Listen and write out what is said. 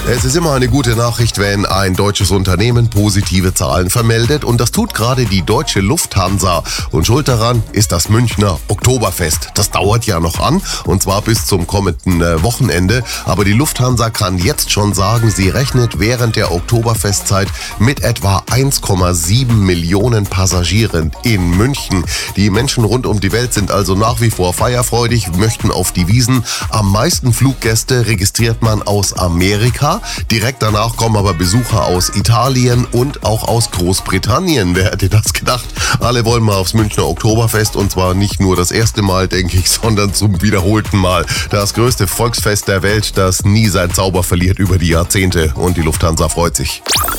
Es ist immer eine gute Nachricht, wenn ein deutsches Unternehmen positive Zahlen vermeldet, und das tut gerade die deutsche Lufthansa. Und schuld daran ist das Münchner Oktoberfest. Das dauert ja noch an, und zwar bis zum kommenden Wochenende. Aber die Lufthansa kann jetzt schon sagen, sie rechnet während der Oktoberfestzeit mit etwa 1,7 Millionen Passagieren in München. Die Menschen rund um die Welt sind also nach wie vor feierfreudig, möchten auf die Wiesen. Am meisten Fluggäste registriert man aus Amerika. Direkt danach kommen aber Besucher aus Italien und auch aus Großbritannien. Wer hätte das gedacht? Alle wollen mal aufs Münchner Oktoberfest, und zwar nicht nur das erste Mal, denke ich, sondern zum wiederholten Mal. Das größte Volksfest der Welt, das nie seinen Zauber verliert über die Jahrzehnte, und die Lufthansa freut sich.